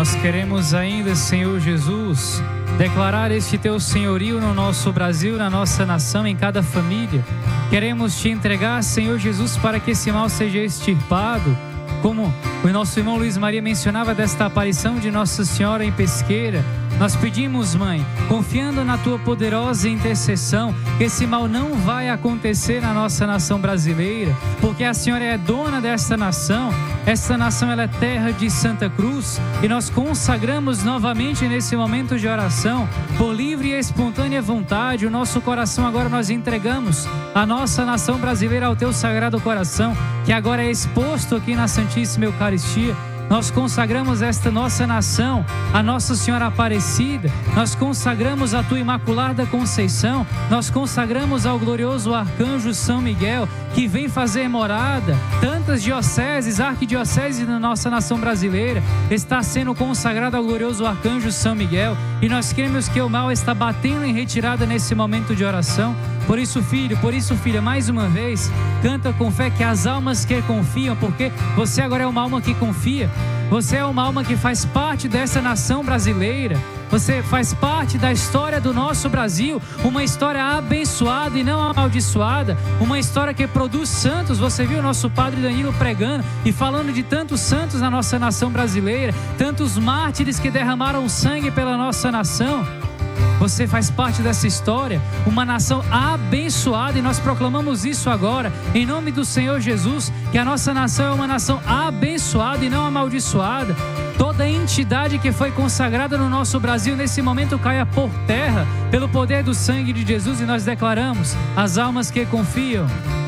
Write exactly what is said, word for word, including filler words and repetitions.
Nós queremos ainda, Senhor Jesus, declarar este Teu senhorio no nosso Brasil, na nossa nação, em cada família. Queremos Te entregar, Senhor Jesus, para que esse mal seja extirpado. Como o nosso irmão Luiz Maria mencionava desta aparição de Nossa Senhora em Pesqueira, nós pedimos, Mãe, confiando na Tua poderosa intercessão, que esse mal não vai acontecer na nossa nação brasileira, porque a Senhora é dona desta nação. Esta nação ela é terra de Santa Cruz, e nós consagramos novamente nesse momento de oração, por livre e espontânea vontade, o nosso coração agora nós entregamos a nossa nação brasileira ao Teu Sagrado Coração, que agora é exposto aqui na Santíssima Eucaristia. Nós consagramos esta nossa nação a Nossa Senhora Aparecida, nós consagramos a Tua Imaculada Conceição, nós consagramos ao glorioso Arcanjo São Miguel, que vem fazer morada. Tantas dioceses, arquidioceses na nossa nação brasileira está sendo consagrada ao glorioso Arcanjo São Miguel, e nós cremos que o mal está batendo em retirada nesse momento de oração. Por isso, filho, por isso, filha, mais uma vez, canta com fé que as almas que confiam, porque você agora é uma alma que confia, você é uma alma que faz parte dessa nação brasileira, você faz parte da história do nosso Brasil, uma história abençoada e não amaldiçoada, uma história que produz santos. Você viu o nosso Padre Danilo pregando e falando de tantos santos na nossa nação brasileira, tantos mártires que derramaram sangue pela nossa nação. Você faz parte dessa história, uma nação abençoada, e nós proclamamos isso agora, em nome do Senhor Jesus, que a nossa nação é uma nação abençoada e não amaldiçoada. Toda entidade que foi consagrada no nosso Brasil nesse momento caia por terra, pelo poder do sangue de Jesus, e nós declaramos: as almas que confiam